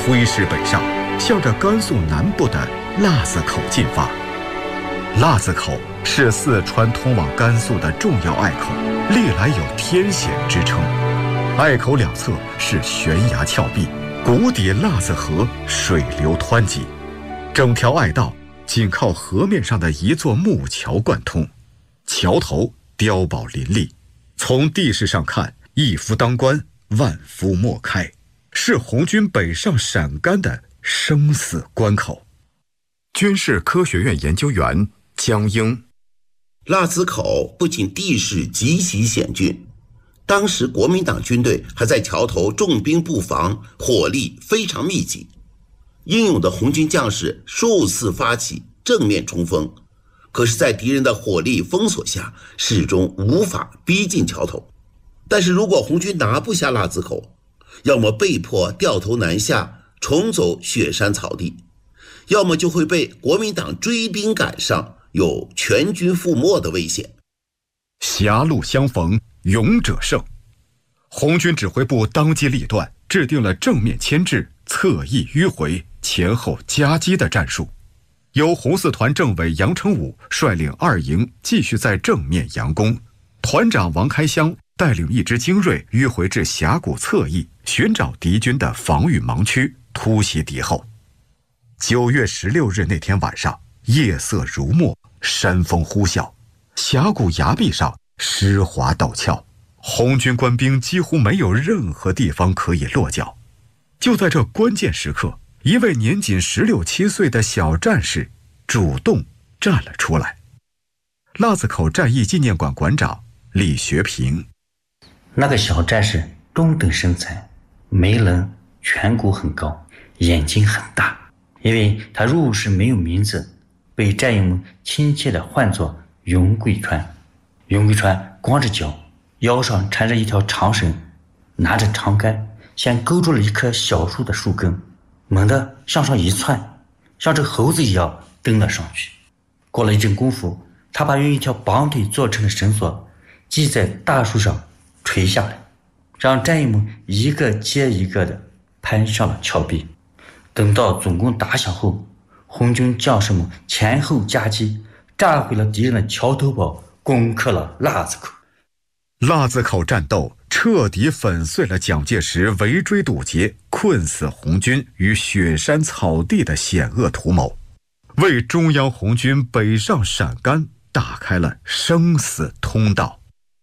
挥师北上，向着甘肃南部的腊子口进发。腊子口是四川通往甘肃的重要隘口，历来有天险之称。隘口两侧是悬崖峭壁，谷底腊子河水流湍急，整条隘道仅靠河面上的一座木桥贯通，桥头碉堡林立，从地势上看，一夫当关，万夫莫开，是红军北上陕甘的生死关口。军事科学院研究员江英： 腊子口不仅地势极其险峻，当时国民党军队还在桥头重兵布防，火力非常密集。英勇的红军将士数次发起正面冲锋，可是在敌人的火力封锁下，始终无法逼近桥头。但是如果红军拿不下腊子口，要么被迫掉头南下，重走雪山草地，要么就会被国民党追兵赶上，有全军覆没的危险。 狭路相逢勇者胜，红军指挥部当机立断，制定了正面牵制、侧翼迂回、前后夹击的战术。由红四团政委杨成武率领二营继续在正面佯攻，团长王开湘带领一支精锐迂回至峡谷侧翼，寻找敌军的防御盲区，突袭敌后。9月16日那天晚上，夜色如墨，山风呼啸，峡谷崖壁上湿滑陡峭，红军官兵几乎没有任何地方可以落脚。就在这关键时刻，一位年仅16、17岁的小战士主动站了出来。腊子口战役纪念馆馆长李学平： 那个小战士中等身材，眉棱，颧骨很高，眼睛很大。因为他入伍时没有名字，被战友们亲切地唤作云贵川。云贵川光着脚，腰上缠着一条长绳，拿着长杆，先勾住了一棵小树的树根，猛地向上一窜，像只猴子一样蹬了上去。过了一阵功夫，他把用一条绑腿做成的绳索系在大树上垂下来，让战友们一个接一个地攀上了峭壁。等到总攻打响后，红军将士们前后夹击，炸毁了敌人的桥头堡，攻克了腊子口。 腊子口战斗彻底粉碎了蒋介石围追堵截、困死红军于雪山草地的险恶图谋，为中央红军北上陕甘打开了生死通道。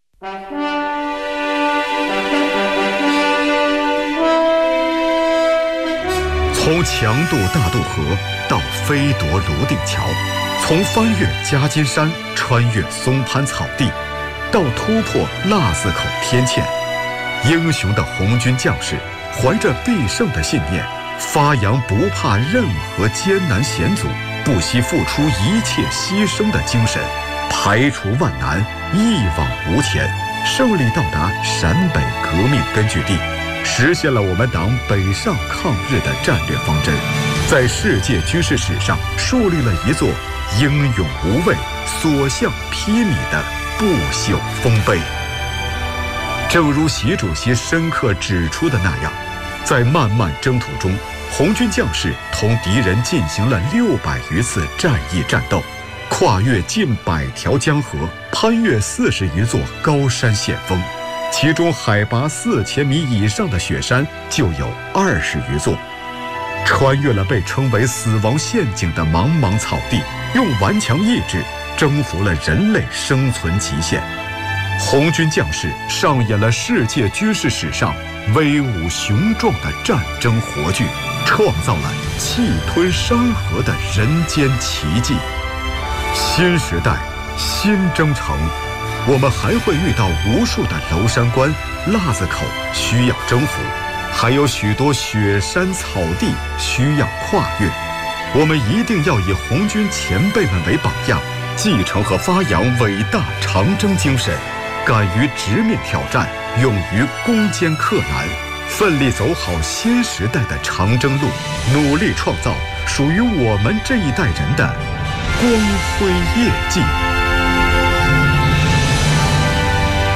从强渡大渡河到飞夺泸定桥，从翻越夹金山、穿越松潘草地，到突破腊子口天堑，英雄的红军将士怀着必胜的信念，发扬不怕任何艰难险阻、不惜付出一切牺牲的精神，排除万难，一往无前，胜利到达陕北革命根据地，实现了我们党北上抗日的战略方针，在世界军事史上树立了一座英勇无畏、所向披靡的不朽丰碑。正如习主席深刻指出的那样，在漫漫征途中，红军将士同敌人进行了600余次战役战斗，跨越近100条江河，攀越40余座高山险峰，其中海拔4000米以上的雪山就有20余座，穿越了被称为死亡陷阱的茫茫草地，用顽强意志征服了人类生存极限。红军将士上演了世界军事史上威武雄壮的战争活剧，创造了气吞山河的人间奇迹。新时代，新征程，我们还会遇到无数的娄山关、腊子口需要征服，还有许多雪山草地需要跨越。我们一定要以红军前辈们为榜样，继承和发扬伟大长征精神，敢于直面挑战，勇于攻坚克难，奋力走好新时代的长征路，努力创造属于我们这一代人的光辉业绩。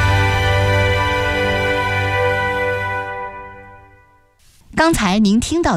刚才您听到